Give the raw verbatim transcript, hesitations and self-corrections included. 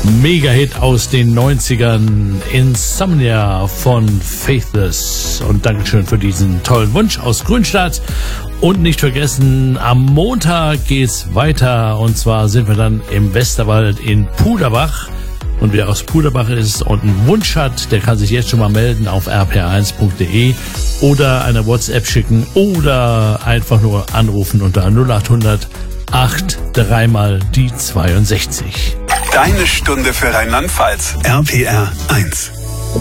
Mega-Hit aus den neunzigern, Insomnia von Faithless. Und Dankeschön für diesen tollen Wunsch aus Grünstadt. Und nicht vergessen, am Montag geht's weiter. Und zwar sind wir dann im Westerwald in Puderbach. Und wer aus Puderbach ist und einen Wunsch hat, der kann sich jetzt schon mal melden auf r p r eins punkt d e oder eine WhatsApp schicken oder einfach nur anrufen unter null acht hundert acht dreimal die zweiundsechzig. Deine Stunde für Rheinland-Pfalz. R P R eins.